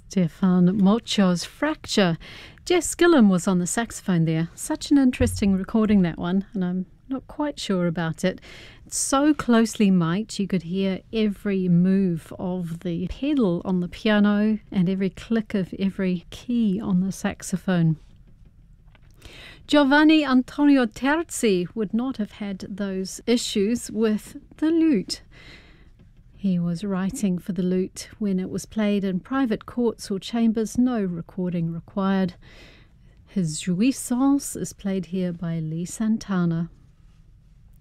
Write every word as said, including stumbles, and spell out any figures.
Stefan Mocho's Fracture. Jess Gillam was on the saxophone there. Such an interesting recording, that one, and I'm not quite sure about it. It's so closely mic'd, you could hear every move of the pedal on the piano and every click of every key on the saxophone. Giovanni Antonio Terzi would not have had those issues with the lute. He was writing for the lute when it was played in private courts or chambers, no recording required. His Jouissance is played here by Lee Santana.